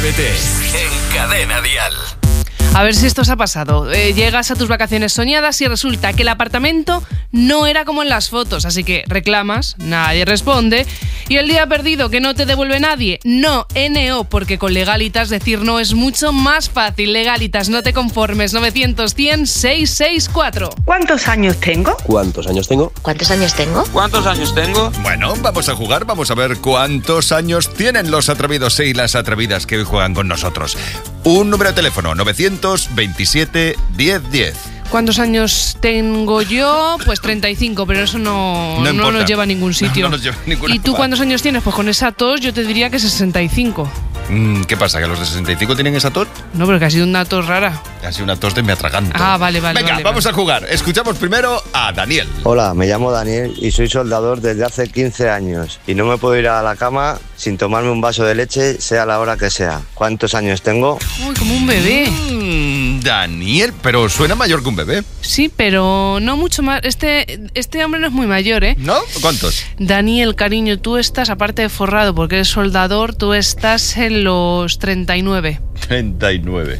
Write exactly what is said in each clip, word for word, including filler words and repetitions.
Atrévete en Cadena Dial. A ver si esto os ha pasado. Eh, llegas a tus vacaciones soñadas y resulta que el apartamento no era como en las fotos, así que reclamas, nadie responde, y el día perdido que no te devuelve nadie, no, N O, porque con Legalitas decir no es mucho más fácil. Legalitas, no te conformes. Novecientos cien seiscientos sesenta y cuatro. ¿Cuántos años tengo? ¿Cuántos años tengo? ¿Cuántos años tengo? ¿Cuántos años tengo? Bueno, vamos a jugar, vamos a ver cuántos años tienen los atrevidos y las atrevidas que hoy juegan con nosotros. Un número de teléfono, novecientos veintisiete diez diez. ¿Cuántos años tengo yo? Pues treinta y cinco, pero eso no, No no importa. nos lleva a ningún sitio. No, no nos lleva a ninguna ¿Y tú parte. cuántos años tienes? Pues con esa tos yo te diría que sesenta y cinco. Mm, ¿Qué pasa? ¿Que los de sesenta y cinco tienen esa tos? No, pero que ha sido una tos rara. Ha sido una tos de me atraganto. Ah, vale, vale, Venga, vale, vamos vale. a jugar. Escuchamos primero a Daniel. Hola, me llamo Daniel y soy soldador desde hace quince años y no me puedo ir a la cama sin tomarme un vaso de leche, sea la hora que sea. ¿Cuántos años tengo? Uy, como un bebé. Mm, Daniel, pero suena mayor que un bebé, Sí, pero no mucho más. Este, este hombre no es muy mayor, ¿eh? ¿no? ¿Cuántos? Daniel, cariño, tú estás, aparte de forrado porque eres soldador, tú estás en los treinta y nueve. treinta y nueve.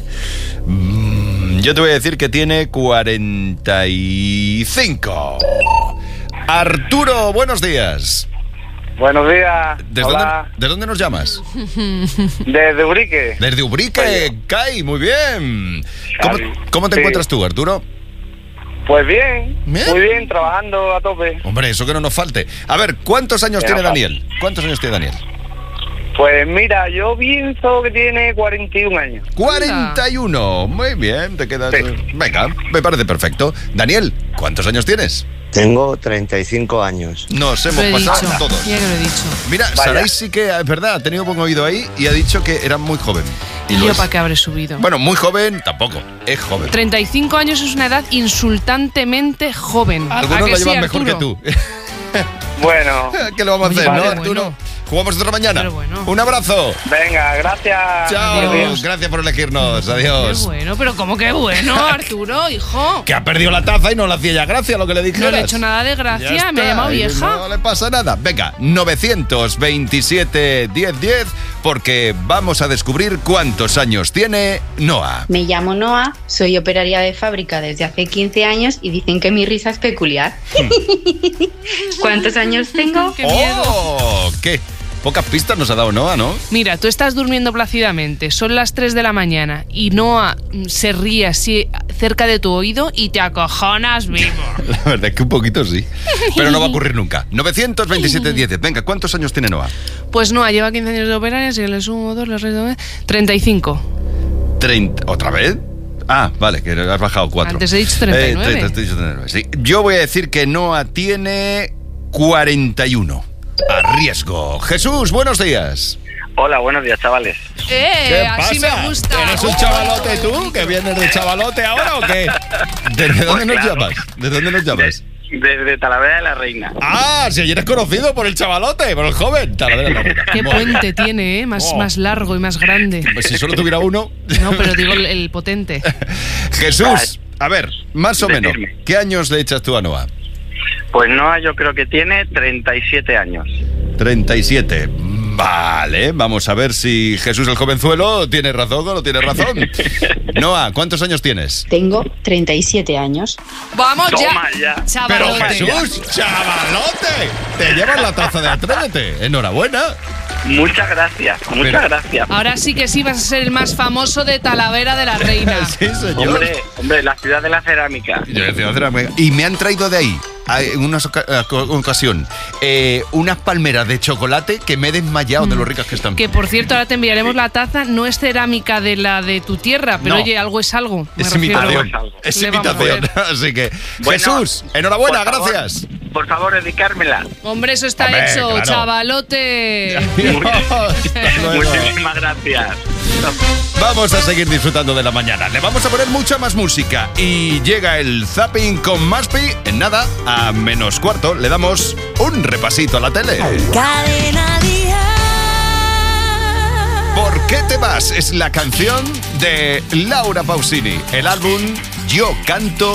Mm, yo te voy a decir que tiene cuarenta y cinco. Arturo, buenos días. Buenos días. ¿Desde Hola. dónde, ¿De dónde nos llamas? Desde Urique. Desde Ubrique, Cai, muy bien. ¿Cómo, cómo te Sí. encuentras tú, Arturo? Pues bien, Bien. muy bien, trabajando a tope. Hombre, eso que no nos falte. A ver, ¿cuántos años Ya, tiene va. Daniel? ¿Cuántos años tiene Daniel? Pues mira, yo pienso que tiene cuarenta y un años. cuarenta y uno. Muy bien, te quedas... Sí. Venga, me parece perfecto. Daniel, ¿cuántos años tienes? Tengo treinta y cinco años. Nos Lo hemos he pasado dicho. todos. Ya que lo he dicho. Mira, Vaya. Saray sí que, es verdad, ha tenido buen oído ahí y ha dicho que era muy joven. ¿Y lo yo es. para qué habré subido? Bueno, muy joven tampoco, es joven. treinta y cinco años es una edad insultantemente joven. ¿A Algunos que lo sí, llevan mejor que Arturo? tú. Bueno, ¿Qué le vamos a Oye, hacer, vale, no, Arturo? bueno. Jugamos otra mañana. Pero bueno. Un abrazo. venga, gracias. Chao. Adiós. Gracias por elegirnos. Qué Adiós. bueno, pero ¿cómo que bueno, Arturo, hijo? Que ha perdido la taza y no le hacía ya gracia lo que le dijeras. No le he hecho nada de Ya gracia, está, me ha llamado y vieja. No le pasa nada. Venga, novecientos veintisiete diez diez, porque vamos a descubrir cuántos años tiene Noa. Me llamo Noa, soy operaria de fábrica desde hace quince años y dicen que mi risa es peculiar. ¿Cuántos años tengo? Qué miedo. ¡Oh! ¿Qué? Pocas pistas nos ha dado Noa, ¿no? Mira, tú estás durmiendo plácidamente, son las tres de la mañana y Noa mm, se ríe así cerca de tu oído y te acojonas vivo. La verdad es que un poquito sí. Pero no va a ocurrir nunca. novecientos veintisiete diez. Venga, ¿cuántos años tiene Noa? Pues Noa lleva quince años de operaria, si le sumo dos, le resto treinta y cinco. treinta. ¿Otra vez? Ah, vale, que has bajado cuatro. Antes he dicho treinta y nueve. Eh, treinta, te he dicho treinta y nueve, sí. Yo voy a decir que Noa tiene cuarenta y uno. A riesgo. Jesús, buenos días. Hola, buenos días, chavales. ¡Eh! Así me gusta. ¿Eres un chavalote tú? ¿Que vienes de chavalote ahora o qué? ¿Desde dónde nos claro. llamas? ¿De dónde nos llamas? Desde Talavera de la Reina. Ah, si ayer eres conocido por el chavalote, por el joven. Talavera de la Reina. Qué Muy puente bien. tiene, ¿eh? Más, Oh. más largo y más grande. Pues si solo tuviera uno. No, pero digo el, el potente. Jesús, a ver, más o menos, Decidme. ¿qué años le echas tú a Noa? Pues Noa yo creo que tiene treinta y siete años. treinta y siete. Vale, vamos a ver si Jesús el jovenzuelo tiene razón o no tiene razón. Noa, ¿cuántos años tienes? Tengo treinta y siete años. ¡Vamos Toma ya! ya. Pero Chavalote. Jesús, chavalote, te llevas la taza de Atrévete. Enhorabuena. Muchas gracias, muchas Pero- gracias. Ahora sí que sí vas a ser el más famoso de Talavera de la Reina. Sí, señor. Hombre, hombre, la ciudad de la cerámica. Yo decía, y me han traído de ahí, a- en una oca- a- ocasión, eh, unas palmeras de chocolate que me he desmayado de lo ricas que están. Que por cierto, ahora te enviaremos la taza. No es cerámica de la de tu tierra, pero No. oye, algo es algo. me Es refiero. imitación. Algo es Es Le vamos a imitación. Así que, Bueno, Jesús, enhorabuena, por favor, gracias. Por favor, dedicármela. Hombre, eso está Hombre, hecho, claro. chavalote. Hasta luego. Muchísimas gracias. Vamos a seguir disfrutando de la mañana. Le vamos a poner mucha más música. Y llega el zapping con Maspi. En nada, a menos cuarto, le damos un repasito a la tele. Cadena Dial. ¿Por qué te vas? Es la canción de Laura Pausini. El álbum Yo Canto